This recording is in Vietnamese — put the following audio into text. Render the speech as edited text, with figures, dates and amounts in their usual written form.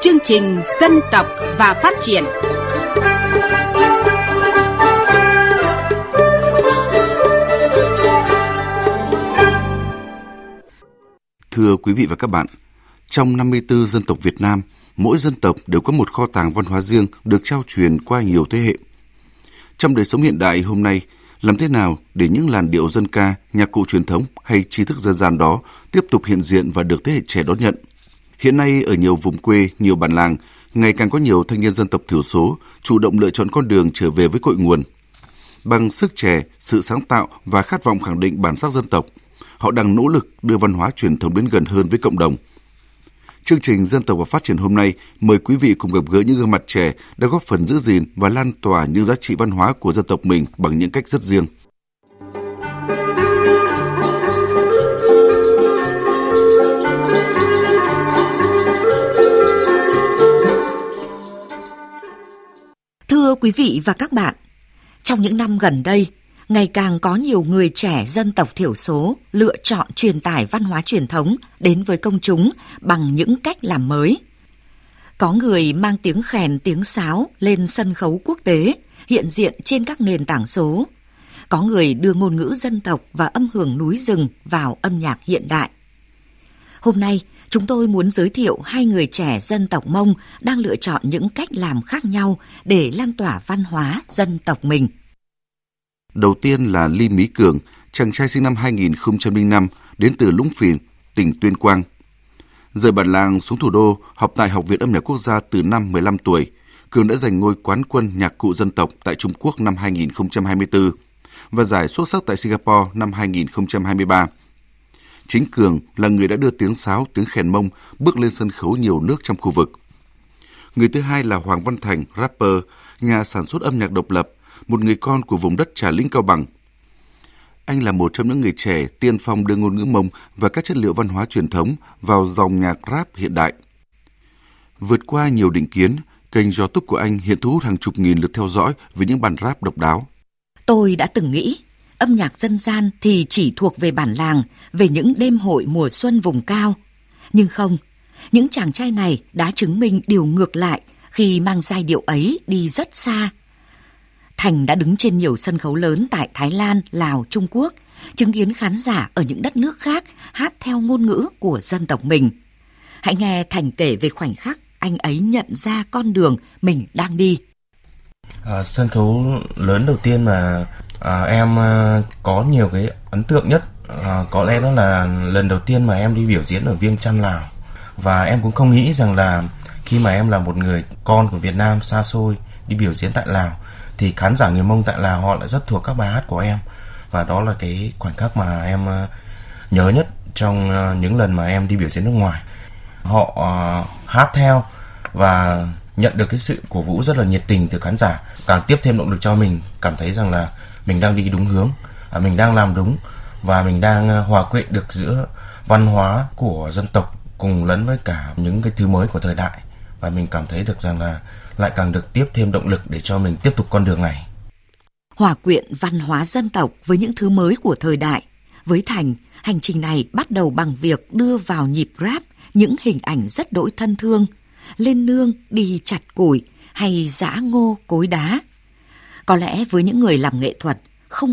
chương trình Dân tộc và Phát triển. Thưa quý vị và các bạn, trong 54 dân tộc Việt Nam, mỗi dân tộc đều có một kho tàng văn hóa riêng được trao truyền qua nhiều thế hệ. Trong đời sống hiện đại hôm nay, làm thế nào để những làn điệu dân ca, nhạc cụ truyền thống hay tri thức dân gian đó tiếp tục hiện diện và được thế hệ trẻ đón nhận? Hiện nay ở nhiều vùng quê, nhiều bản làng, ngày càng có nhiều thanh niên dân tộc thiểu số chủ động lựa chọn con đường trở về với cội nguồn. Bằng sức trẻ, sự sáng tạo và khát vọng khẳng định bản sắc dân tộc, họ đang nỗ lực đưa văn hóa truyền thống đến gần hơn với cộng đồng. Chương trình Dân tộc và Phát triển hôm nay mời quý vị cùng gặp gỡ những gương mặt trẻ đã góp phần giữ gìn và lan tỏa những giá trị văn hóa của dân tộc mình bằng những cách rất riêng. Thưa quý vị và các bạn, trong những năm gần đây, ngày càng có nhiều người trẻ dân tộc thiểu số lựa chọn truyền tải văn hóa truyền thống đến với công chúng bằng những cách làm mới. Có người mang tiếng khèn, tiếng sáo lên sân khấu quốc tế, hiện diện trên các nền tảng số. Có người đưa ngôn ngữ dân tộc và âm hưởng núi rừng vào âm nhạc hiện đại. Hôm nay, chúng tôi muốn giới thiệu hai người trẻ dân tộc Mông đang lựa chọn những cách làm khác nhau để lan tỏa văn hóa dân tộc mình. Đầu tiên là Ly Mỹ Cường, chàng trai sinh năm 2005, đến từ Lũng Phìn, tỉnh Tuyên Quang. Rời bản làng xuống thủ đô, học tại Học viện Âm nhạc Quốc gia từ năm 15 tuổi, Cường đã giành ngôi quán quân nhạc cụ dân tộc tại Trung Quốc năm 2024 và giải xuất sắc tại Singapore năm 2023. Chính Cường là người đã đưa tiếng sáo, tiếng khèn Mông bước lên sân khấu nhiều nước trong khu vực. Người thứ hai là Hoàng Văn Thành, rapper, nhà sản xuất âm nhạc độc lập, một người con của vùng đất Trà Lĩnh, Cao Bằng. Anh là một trong những người trẻ tiên phong đưa ngôn ngữ Mông và các chất liệu văn hóa truyền thống vào dòng nhạc rap hiện đại. Vượt qua nhiều định kiến, kênh YouTube của anh hiện thu hút hàng chục nghìn lượt theo dõi với những bản rap độc đáo. Tôi đã từng nghĩ âm nhạc dân gian thì chỉ thuộc về bản làng, về những đêm hội mùa xuân vùng cao. Nhưng không, những chàng trai này đã chứng minh điều ngược lại khi mang giai điệu ấy đi rất xa. Thành đã đứng trên nhiều sân khấu lớn tại Thái Lan, Lào, Trung Quốc, chứng kiến khán giả ở những đất nước khác hát theo ngôn ngữ của dân tộc mình. Hãy nghe Thành kể về khoảnh khắc anh ấy nhận ra con đường mình đang đi. Sân khấu lớn đầu tiên mà em có nhiều cái ấn tượng nhất, có lẽ đó là lần đầu tiên mà em đi biểu diễn ở Viêng Chăn, Lào. Và em cũng không nghĩ rằng là khi mà em là một người con của Việt Nam xa xôi đi biểu diễn tại Lào thì khán giả người Mông tại Lào họ lại rất thuộc các bài hát của em. Và đó là cái khoảnh khắc mà em nhớ nhất trong những lần mà em đi biểu diễn nước ngoài. Họ hát theo và nhận được cái sự cổ vũ rất là nhiệt tình từ khán giả, càng tiếp thêm động lực cho mình cảm thấy rằng là mình đang đi đúng hướng, mình đang làm đúng và mình đang hòa quyện được giữa văn hóa của dân tộc cùng lẫn với cả những cái thứ mới của thời đại, và mình cảm thấy được rằng là lại càng được tiếp thêm động lực để cho mình tiếp tục con đường này. Hòa quyện văn hóa dân tộc với những thứ mới của thời đại. Với Thành, hành trình này bắt đầu bằng việc đưa vào nhịp rap những hình ảnh rất đỗi thân thương, lên nương đi chặt củi hay giã ngô cối đá. Có lẽ với những người làm nghệ thuật,